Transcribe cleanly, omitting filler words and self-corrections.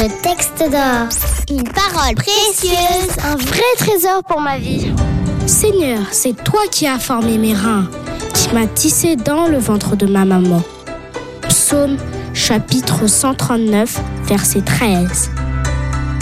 Le texte d'or. Une parole précieuse. Un vrai trésor pour ma vie. Seigneur, c'est toi qui as formé mes reins, qui m'as tissé dans le ventre de ma maman. Psaume chapitre 139, verset 13.